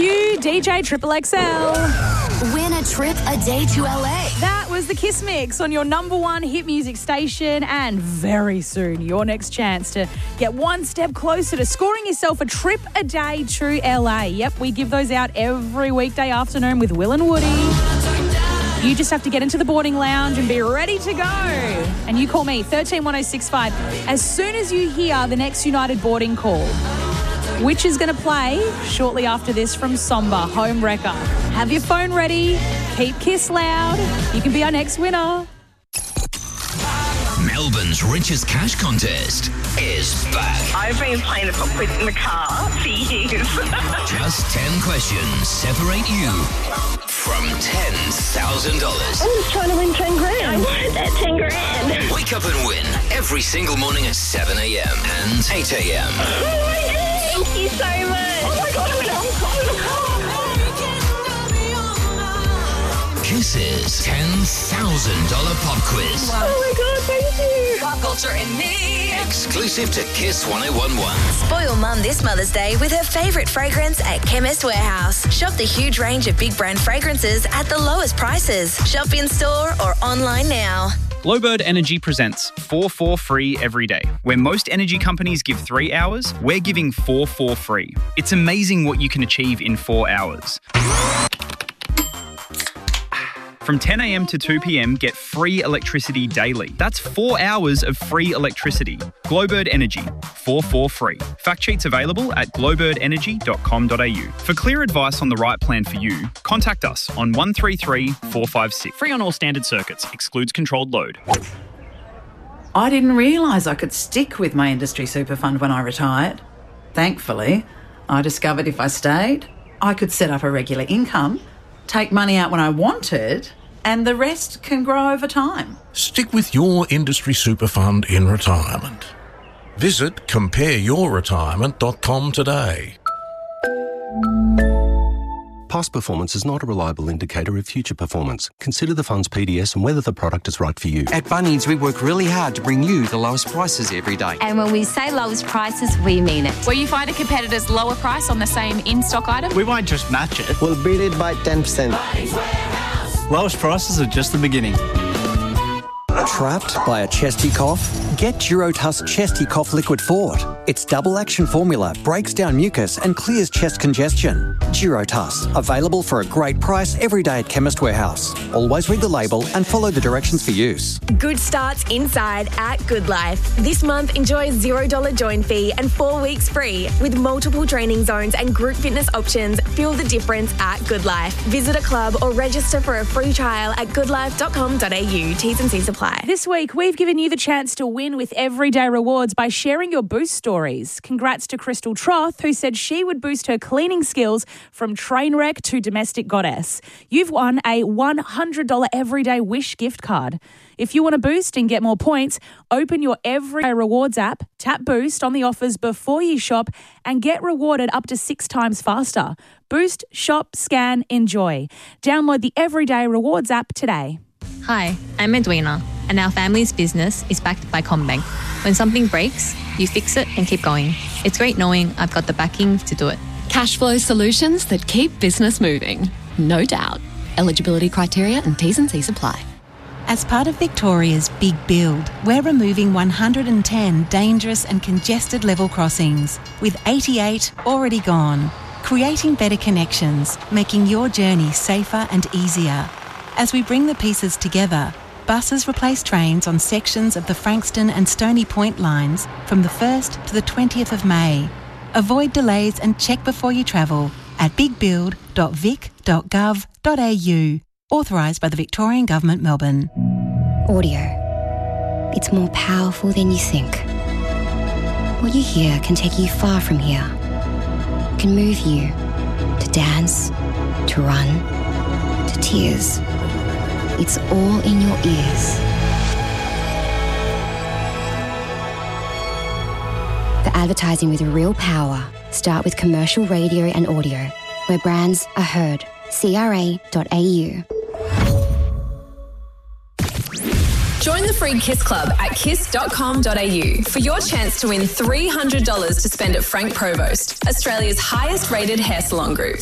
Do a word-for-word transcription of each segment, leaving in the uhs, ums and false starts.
you, D J Triple X L. Win a trip a day to L A. That was the Kiss Mix on your number one hit music station, and very soon your next chance to get one step closer to scoring yourself a trip a day to L A. Yep, we give those out every weekday afternoon with Will and Woody. You just have to get into the boarding lounge and be ready to go. And you call me, one three one oh six five, as soon as you hear the next United boarding call, which is going to play shortly after this from Somba, Home Wrecker. Have your phone ready. Keep Kiss loud. You can be our next winner. Melbourne's Richest Cash Contest is back. I've been playing it for quiz in the car for years. Just ten questions separate you from ten thousand dollars. I'm just trying to win ten grand. I wanted that ten grand. Wake up and win every single morning at seven a.m. and eight a.m. Oh my God. Thank you so much. Oh my God, I'm in a whole car in the car. Kiss's ten thousand dollars pop quiz. Wow. Oh my God, thank you. Pop culture and me. Exclusive to Kiss one oh one one. Spoil Mum this Mother's Day with her favourite fragrance at Chemist Warehouse. Shop the huge range of big brand fragrances at the lowest prices. Shop in store or online now. Glowbird Energy presents four four free every day. Where most energy companies give three hours, we're giving four four free. It's amazing what you can achieve in four hours. From ten a.m. to two p.m, get free electricity daily. That's four hours of free electricity. Glowbird Energy, four four free. Fact sheets available at glowbird energy dot com dot a u. For clear advice on the right plan for you, contact us on one three three, four five six. Free on all standard circuits. Excludes controlled load. I didn't realise I could stick with my industry super fund when I retired. Thankfully, I discovered if I stayed, I could set up a regular income, take money out when I wanted, and the rest can grow over time. Stick with your industry super fund in retirement. Visit compare your retirement dot com today. Past performance is not a reliable indicator of future performance. Consider the fund's P D S and whether the product is right for you. At Bunnings, we work really hard to bring you the lowest prices every day. And when we say lowest prices, we mean it. Where you find a competitor's lower price on the same in-stock item, we won't just match it. We'll beat it by ten percent. Lowest prices are just the beginning. Trapped by a chesty cough? Get Durotus Chesty Cough Liquid Fort. Its double action formula breaks down mucus and clears chest congestion. Durotus, available for a great price every day at Chemist Warehouse. Always read the label and follow the directions for use. Good starts inside at Good Life. This month, enjoy a zero dollars join fee and four weeks free. With multiple training zones and group fitness options, feel the difference at Good Life. Visit a club or register for a free trial at good life dot com dot a u. T's and C's apply. This week, we've given you the chance to win with Everyday Rewards by sharing your boost stories. Congrats to Crystal Troth, who said she would boost her cleaning skills from train wreck to domestic goddess. You've won a one hundred dollars Everyday Wish gift card. If you want to boost and get more points, open your Everyday Rewards app, tap Boost on the offers before you shop, and get rewarded up to six times faster. Boost, shop, scan, enjoy. Download the Everyday Rewards app today. Hi, I'm Edwina, and our family's business is backed by CommBank. When something breaks, you fix it and keep going. It's great knowing I've got the backing to do it. Cash flow solutions that keep business moving. No doubt. Eligibility criteria and T's and C's apply. As part of Victoria's Big Build, we're removing one hundred ten dangerous and congested level crossings, with eighty-eight already gone, creating better connections, making your journey safer and easier. As we bring the pieces together, buses replace trains on sections of the Frankston and Stony Point lines from the first to the twentieth of May. Avoid delays and check before you travel at big build dot vic dot gov dot a u. Authorised by the Victorian Government, Melbourne. Audio. It's more powerful than you think. What you hear can take you far from here. Can move you to dance, to run, to tears. It's all in your ears. For advertising with real power, start with commercial radio and audio, where brands are heard. c r a dot a u. Join the free Kiss Club at kiss dot com dot a u for your chance to win three hundred dollars to spend at Frank Provost, Australia's highest rated hair salon group.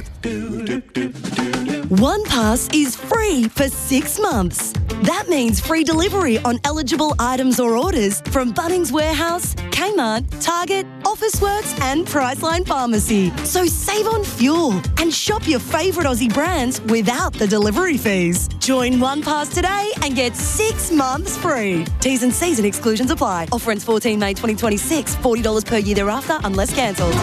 One Pass is free for six months. That means free delivery on eligible items or orders from Bunnings Warehouse, Kmart, Target, Officeworks and Priceline Pharmacy. So save on fuel and shop your favourite Aussie brands without the delivery fees. Join One Pass today and get six months free. T's and C's and exclusions apply. Offer ends fourteen May twenty twenty-six. forty dollars per year thereafter unless cancelled.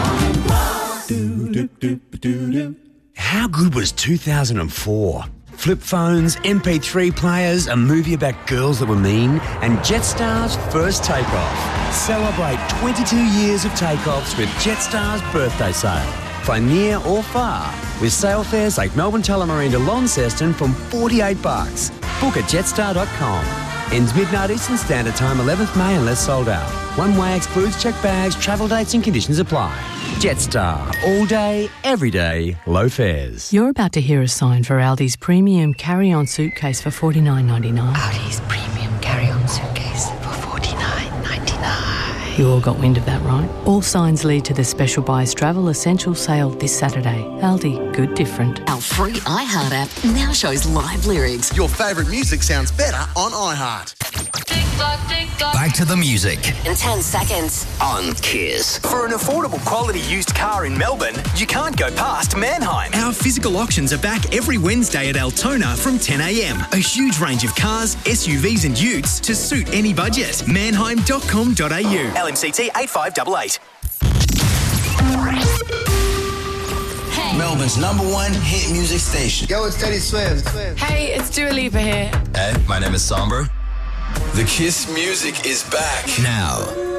How good was two thousand four? Flip phones, M P three players, a movie about girls that were mean, and Jetstar's first takeoff. Celebrate twenty-two years of takeoffs with Jetstar's birthday sale. Fly near or far with sale fares like Melbourne Tullamarine to Launceston from forty-eight bucks. Book at jetstar dot com. Ends midnight Eastern Standard Time, eleventh May unless sold out. One way excludes checked bags, travel dates and conditions apply. Jetstar. All day, every day, low fares. You're about to hear a sign for Aldi's premium carry-on suitcase for forty-nine ninety-nine. Aldi's premium carry-on suitcase for forty-nine ninety-nine. You all got wind of that, right? All signs lead to the Special Buys Travel Essential Sale this Saturday. Aldi, good different. Our free iHeart app now shows live lyrics. Your favourite music sounds better on iHeart. Back to the music In ten seconds. on Kiss. For an affordable quality used car in Melbourne, you can't go past Mannheim. Our physical auctions are back every Wednesday at Altona from ten a m. A huge range of cars, S U Vs and utes to suit any budget. mannheim dot com dot a u. L M C T eight five eight eight. Hey. Melbourne's number one hit music station. Yo, it's Teddy Swims. Hey, it's Dua Lipa here. Hey, my name is Sombra. The Kiss music is back. Now.